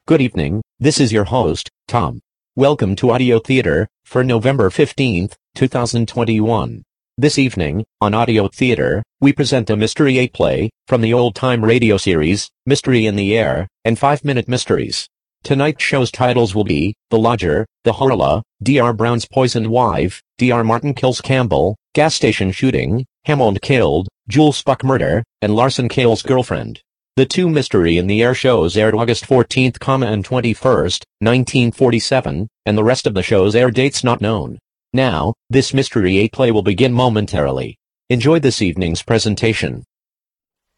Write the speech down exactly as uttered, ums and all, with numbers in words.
Good evening, this is your host, Tom. Welcome to Audio Theater, for November fifteenth, two thousand twenty-one. This evening, on Audio Theater, we present a mystery eight play, from the old-time radio series, Mystery in the Air, and five-minute Mysteries. Tonight's show's titles will be, The Lodger, The Horla, D R Brown's Poisoned Wife, D R Martin Kills Campbell, Gas Station Shooting, Hammond Killed, Jules Buck Murder, and Larson Kale's Girlfriend. The two Mystery in the Air shows aired August fourteenth, and twenty-first, nineteen forty-seven, and the rest of the show's air dates not known. Now, this Mystery eight play will begin momentarily. Enjoy this evening's presentation.